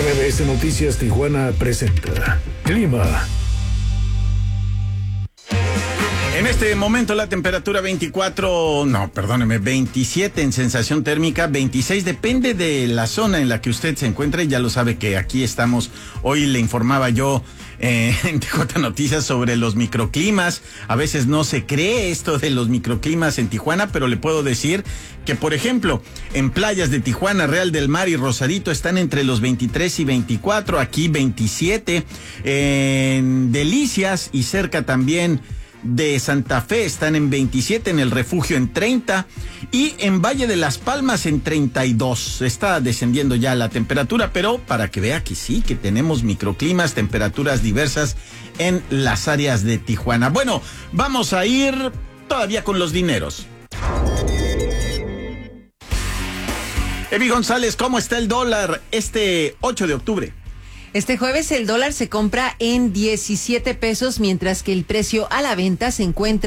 MBS Noticias Tijuana presenta Clima. En este momento la temperatura 27 en sensación térmica, 26, depende de la zona en la que usted se encuentre. Ya lo sabe que aquí estamos. Hoy le informaba yo en TJ Noticias sobre los microclimas. A veces no se cree esto de los microclimas en Tijuana, pero le puedo decir que, por ejemplo, en playas de Tijuana, Real del Mar y Rosarito están entre los 23 y 24, aquí 27, en Delicias y cerca también de Santa Fe están en 27, en el Refugio en 30 y en Valle de las Palmas en 32. Está descendiendo ya la temperatura, pero para que vea que sí, que tenemos microclimas, temperaturas diversas en las áreas de Tijuana. Bueno, vamos a ir todavía con los dineros. Evi González, ¿cómo está el dólar este 8 de octubre? Este jueves el dólar se compra en 17 pesos, mientras que el precio a la venta se encuentra